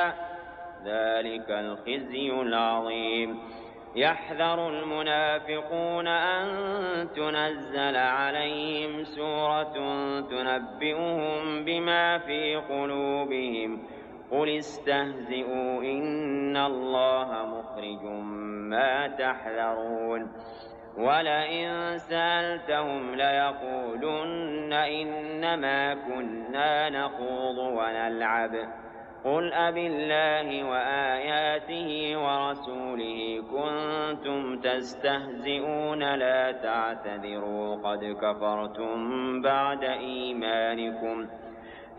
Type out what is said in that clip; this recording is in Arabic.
ذلك الخزي العظيم. يحذر المنافقون أن تنزل عليهم سورة تنبئهم بما في قلوبهم قل استهزئوا إن الله مخرج ما تحذرون. ولئن سألتهم ليقولن إنما كنا نخوض ونلعب قل أبالله وآياته ورسوله كنتم تستهزئون لا تعتذروا قد كفرتم بعد إيمانكم